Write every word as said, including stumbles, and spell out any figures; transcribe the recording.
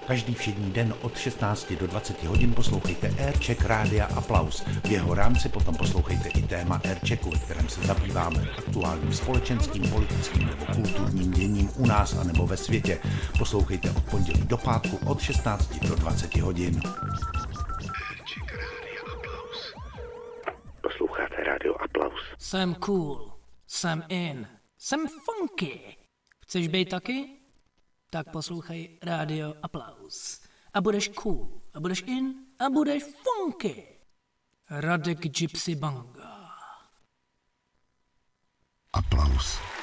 Každý všední den od šestnácti do dvaceti hodin poslouchejte Aircheck Rádia Aplaus. V jeho rámci potom poslouchejte i téma Airchecku, ve kterém se zabýváme aktuálním společenským, politickým nebo kulturním děním u nás a nebo ve světě. Poslouchejte od pondělí do pátku od šestnácti do dvaceti hodin. Aircheck Rádia Aplaus. Posloucháte Rádio Aplaus. Jsem cool, jsem in, jsem funky. Chceš být taky? Tak poslouchej Rádio Aplaus. A budeš cool, a budeš in, a budeš funky. Radek Gypsy Banga. Aplaus.